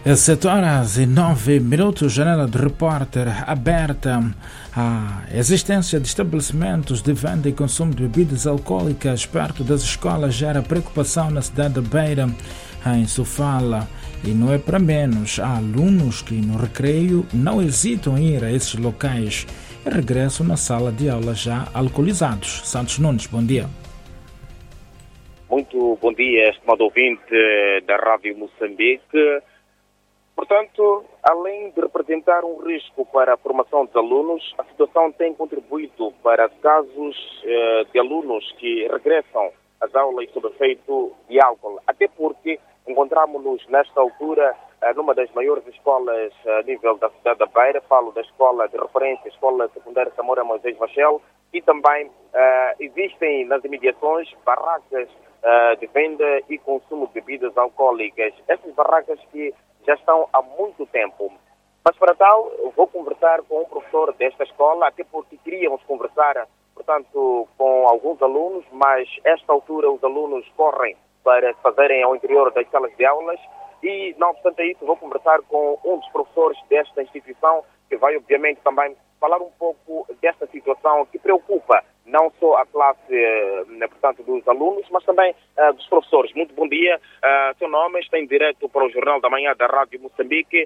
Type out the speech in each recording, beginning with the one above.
7 horas e 9 minutos, janela de repórter aberta. A existência de estabelecimentos de venda e consumo de bebidas alcoólicas perto das escolas gera preocupação na cidade de Beira, em Sofala. E não é para menos, há alunos que no recreio não hesitam em ir a esses locais e regressam na sala de aula já alcoolizados. Santos Nunes, bom dia. Muito bom dia, estimado ouvinte da Rádio Moçambique. Portanto, além de representar um risco para a formação dos alunos, a situação tem contribuído para casos de alunos que regressam às aulas sob efeito de álcool. Até porque encontramos-nos nesta altura numa das maiores escolas a nível da cidade da Beira, falo da escola de referência, Escola Secundária Samora Moisés Machel, e também existem nas imediações barracas de venda e consumo de bebidas alcoólicas. Essas barracas que já estão há muito tempo. Mas para tal, vou conversar com um professor desta escola, até porque queríamos conversar, portanto, com alguns alunos, mas esta altura os alunos correm para fazerem ao interior das salas de aulas e, não obstante isso, vou conversar com um dos professores desta instituição, que vai, obviamente, também falar um pouco desta situação que preocupa não só a classe, portanto, dos alunos, mas também dos professores. Muito bom dia. Seu nome está em direto para o Jornal da Manhã da Rádio Moçambique.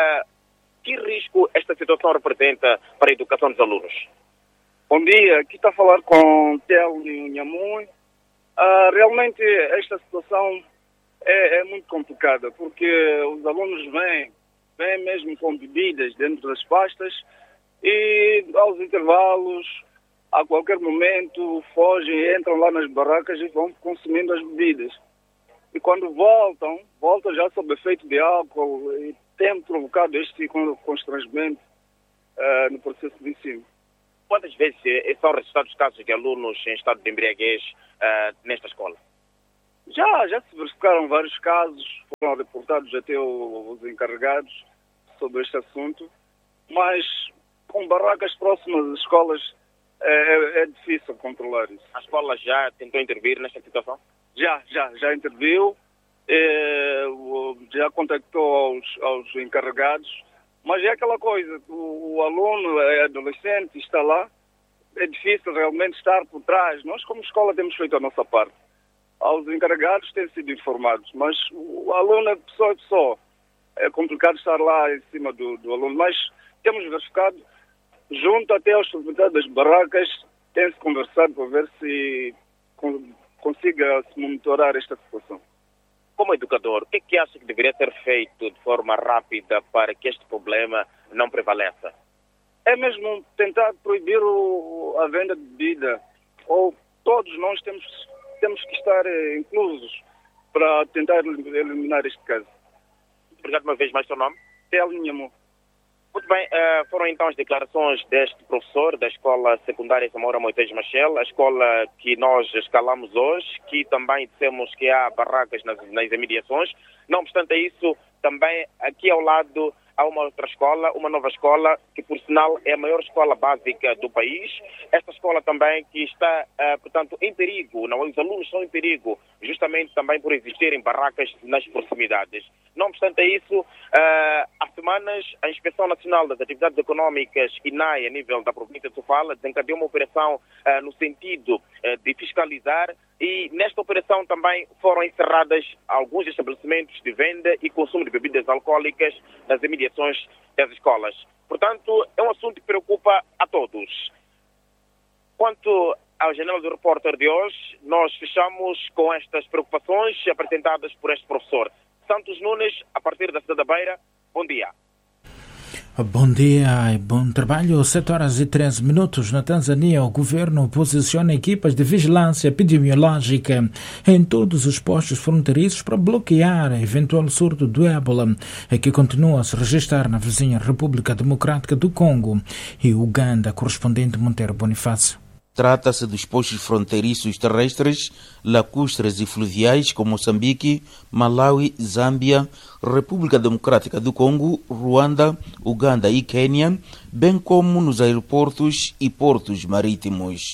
Que risco esta situação representa para a educação dos alunos? Bom dia. Aqui está a falar com Telmo Nhamui. Realmente esta situação é muito complicada, porque os alunos vêm mesmo com bebidas dentro das pastas e aos intervalos, a qualquer momento, fogem, entram lá nas barracas e vão consumindo as bebidas. E quando voltam já sob efeito de álcool e tem provocado este constrangimento no processo de ensino. Quantas vezes são registrados casos de alunos em estado de embriaguez nesta escola? Já se verificaram vários casos, foram reportados até os encarregados sobre este assunto, mas com barracas próximas às escolas é difícil controlar isso. A escola já tentou intervir nesta situação? Já interviu, já contactou aos encarregados, mas é aquela coisa, o aluno é adolescente, está lá, é difícil realmente estar por trás. Nós, como escola, temos feito a nossa parte. Aos encarregados têm sido informados, mas o aluno é pessoa. É complicado estar lá em cima do aluno, mas temos verificado, junto até aos proprietários das barracas, tem-se conversado para ver se consiga se monitorar esta situação. Como educador, o que acha que deveria ser feito de forma rápida para que este problema não prevaleça? É mesmo tentar proibir a venda de bebida, ou todos nós temos que estar inclusos para tentar eliminar este caso. Obrigado uma vez mais, seu nome? Telmo Nhamui. Muito bem, foram então as declarações deste professor da Escola Secundária Samora Moisés Machel, a escola que nós escalamos hoje, que também dissemos que há barracas nas imediações. Não obstante isso, também aqui ao lado há uma outra escola, uma nova escola, que por sinal é a maior escola básica do país. Esta escola também que está, portanto, em perigo, não, os alunos estão em perigo, justamente também por existirem barracas nas proximidades. Não obstante isso, há semanas a Inspeção Nacional das Atividades Económicas, INAE, a nível da província de Sofala, desencadeou uma operação no sentido de fiscalizar, e nesta operação também foram encerradas alguns estabelecimentos de venda e consumo de bebidas alcoólicas nas imediações das escolas. Portanto, é um assunto que preocupa a todos. Quanto ao Janela do Repórter de hoje, nós fechamos com estas preocupações apresentadas por este professor. Santos Nunes, a partir da cidade da Beira, bom dia. Bom dia e bom trabalho. 7 horas e 13 minutos. Na Tanzânia, o governo posiciona equipas de vigilância epidemiológica em todos os postos fronteiriços para bloquear eventual surto do ébola, que continua a se registrar na vizinha República Democrática do Congo e Uganda. Correspondente Monteiro Bonifácio. Trata-se dos postos fronteiriços terrestres, lacustres e fluviais com Moçambique, Malawi, Zâmbia, República Democrática do Congo, Ruanda, Uganda e Quênia, bem como nos aeroportos e portos marítimos.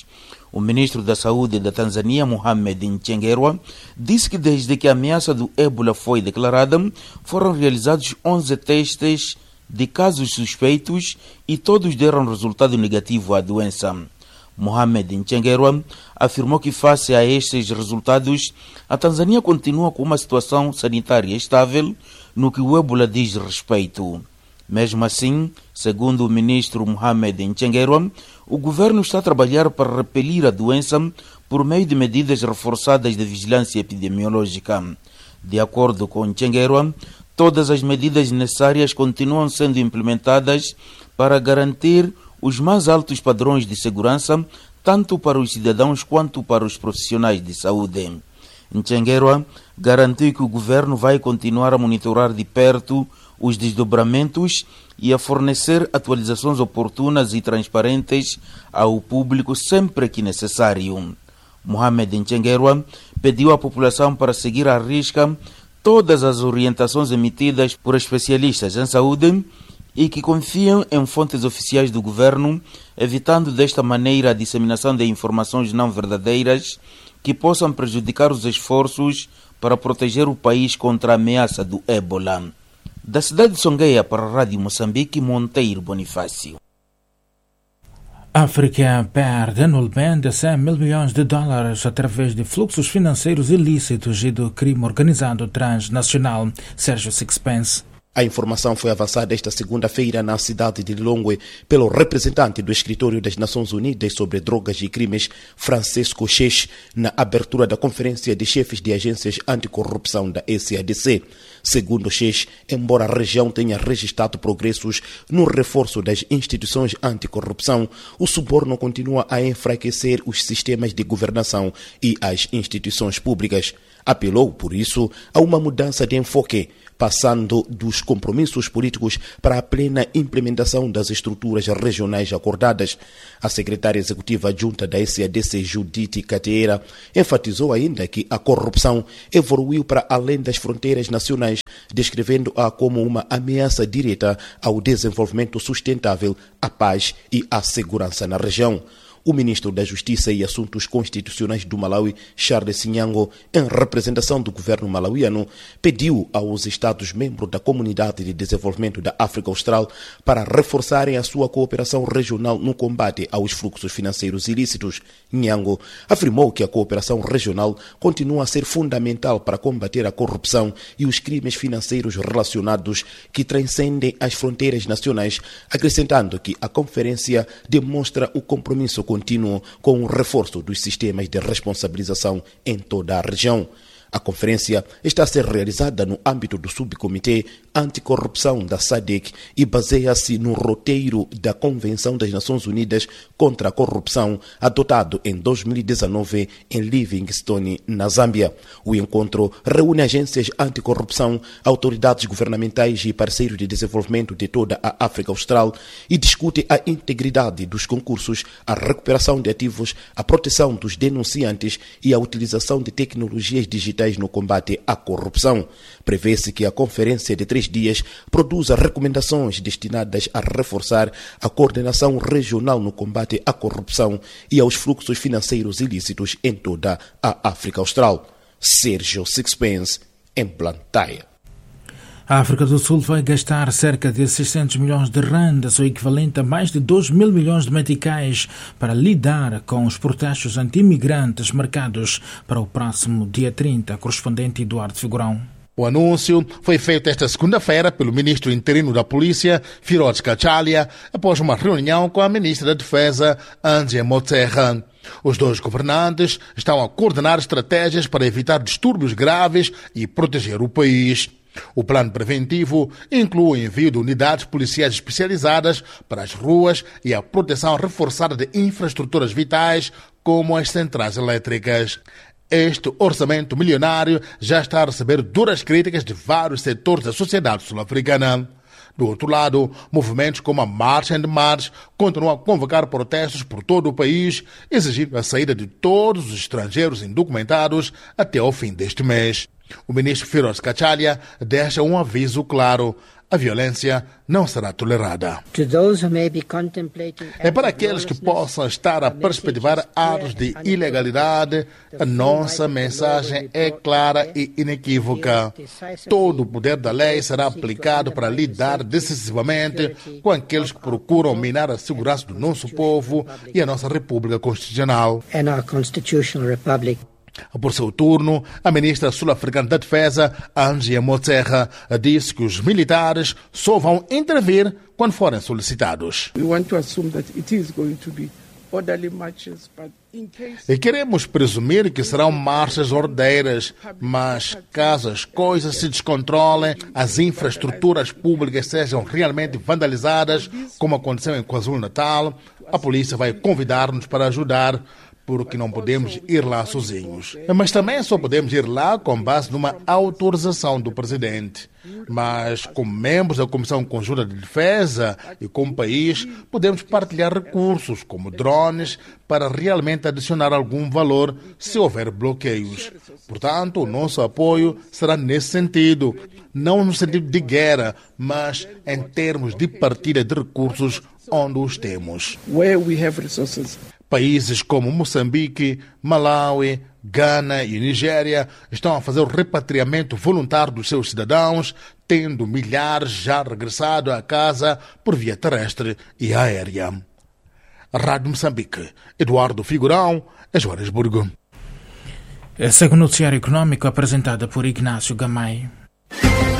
O ministro da Saúde da Tanzânia, Mohamed Mchengerwa, disse que desde que a ameaça do ébola foi declarada, foram realizados 11 testes de casos suspeitos e todos deram resultado negativo à doença. Mohamed Mchengerwa afirmou que, face a estes resultados, a Tanzânia continua com uma situação sanitária estável no que o ébola diz respeito. Mesmo assim, segundo o ministro Mohamed Mchengerwa, o governo está a trabalhar para repelir a doença por meio de medidas reforçadas de vigilância epidemiológica. De acordo com Mchengerwa, todas as medidas necessárias continuam sendo implementadas para garantir os mais altos padrões de segurança, tanto para os cidadãos quanto para os profissionais de saúde. Mchengerwa garantiu que o governo vai continuar a monitorar de perto os desdobramentos e a fornecer atualizações oportunas e transparentes ao público sempre que necessário. Mohamed Mchengerwa pediu à população para seguir à risca todas as orientações emitidas por especialistas em saúde e que confiam em fontes oficiais do governo, evitando desta maneira a disseminação de informações não verdadeiras que possam prejudicar os esforços para proteger o país contra a ameaça do ébola. Da cidade de Songaia para a Rádio Moçambique, Monteiro Bonifácio. A África perde anualmente 100 mil milhões de dólares através de fluxos financeiros ilícitos e do crime organizado transnacional. Sérgio Sixpence. A informação foi avançada esta segunda-feira na cidade de Lilongwe pelo representante do Escritório das Nações Unidas sobre Drogas e Crimes, Francisco Cheche, na abertura da Conferência de Chefes de Agências Anticorrupção da SADC. Segundo Cheche, embora a região tenha registrado progressos no reforço das instituições anticorrupção, o suborno continua a enfraquecer os sistemas de governação e as instituições públicas. Apelou, por isso, a uma mudança de enfoque, passando dos compromissos políticos para a plena implementação das estruturas regionais acordadas. A secretária executiva adjunta da SADC, Judith Cateira, enfatizou ainda que a corrupção evoluiu para além das fronteiras nacionais, descrevendo-a como uma ameaça direta ao desenvolvimento sustentável, à paz e à segurança na região. O ministro da Justiça e Assuntos Constitucionais do Malawi, Charles Nyango, em representação do governo malauiano, pediu aos Estados-membros da Comunidade de Desenvolvimento da África Austral para reforçarem a sua cooperação regional no combate aos fluxos financeiros ilícitos. Nyango afirmou que a cooperação regional continua a ser fundamental para combater a corrupção e os crimes financeiros relacionados que transcendem as fronteiras nacionais, acrescentando que a conferência demonstra o compromisso contínuo com o reforço dos sistemas de responsabilização em toda a região. A conferência está a ser realizada no âmbito do Subcomitê Anticorrupção da SADC e baseia-se no roteiro da Convenção das Nações Unidas contra a Corrupção, adotado em 2019 em Livingstone, na Zâmbia. O encontro reúne agências anticorrupção, autoridades governamentais e parceiros de desenvolvimento de toda a África Austral e discute a integridade dos concursos, a recuperação de ativos, a proteção dos denunciantes e a utilização de tecnologias digitais no combate à corrupção. Prevê-se que a conferência de 3 dias produza recomendações destinadas a reforçar a coordenação regional no combate à corrupção e aos fluxos financeiros ilícitos em toda a África Austral. Sérgio Sixpence, em Blantyre. A África do Sul vai gastar cerca de 600 milhões de randas, o equivalente a mais de 2 mil milhões de meticais, para lidar com os protestos anti-imigrantes marcados para o próximo dia 30, correspondente Eduardo Figurão. O anúncio foi feito esta segunda-feira pelo ministro interino da Polícia, Firoz Kachalia, após uma reunião com a ministra da Defesa, Angie Motserra. Os dois governantes estão a coordenar estratégias para evitar distúrbios graves e proteger o país. O plano preventivo inclui o envio de unidades policiais especializadas para as ruas e a proteção reforçada de infraestruturas vitais, como as centrais elétricas. Este orçamento milionário já está a receber duras críticas de vários setores da sociedade sul-africana. Do outro lado, movimentos como a March and March continuam a convocar protestos por todo o país, exigindo a saída de todos os estrangeiros indocumentados até ao fim deste mês. O ministro Firoz Kachalia deixa um aviso claro: a violência não será tolerada. É para aqueles que possam estar a perspectivar atos de ilegalidade, a nossa mensagem é clara e inequívoca. Todo o poder da lei será aplicado para lidar decisivamente com aqueles que procuram minar a segurança do nosso povo e a nossa República Constitucional. Por seu turno, a ministra sul-africana da Defesa, Angie Motshekga, disse que os militares só vão intervir quando forem solicitados. E queremos presumir que serão marchas ordeiras, mas caso as coisas se descontrolem, as infraestruturas públicas sejam realmente vandalizadas, como aconteceu em KwaZulu-Natal, a polícia vai convidar-nos para ajudar, porque não podemos ir lá sozinhos. Mas também só podemos ir lá com base numa autorização do presidente. Mas, como membros da Comissão Conjunta de Defesa e como país, podemos partilhar recursos, como drones, para realmente adicionar algum valor se houver bloqueios. Portanto, o nosso apoio será nesse sentido, não no sentido de guerra, mas em termos de partilha de recursos onde os temos. Países como Moçambique, Malawi, Gana e Nigéria estão a fazer o repatriamento voluntário dos seus cidadãos, tendo milhares já regressado a casa por via terrestre e aérea. Rádio Moçambique, Eduardo Figurão, Joanesburgo. Esse é o noticiário econômico apresentado por Ignácio Gamay.